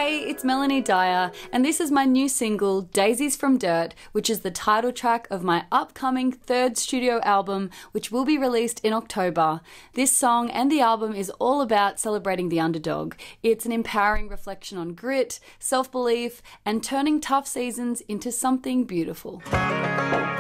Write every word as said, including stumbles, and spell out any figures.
Hey, it's Melanie Dyer, and this is my new single, Daisies from Dirt, which is the title track of my upcoming third studio album, which will be released in October. This song and the album is all about celebrating the underdog. It's an empowering reflection on grit, self-belief, and turning tough seasons into something beautiful.